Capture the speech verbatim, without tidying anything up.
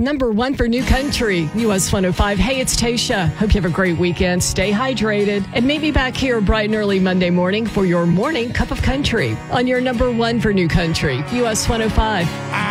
Number one for New Country, U S one oh five. Hey, it's Tasha. Hope you have a great weekend. Stay hydrated. And maybe back here bright and early Monday morning for your morning cup of country on your number one for New Country, U S one oh five.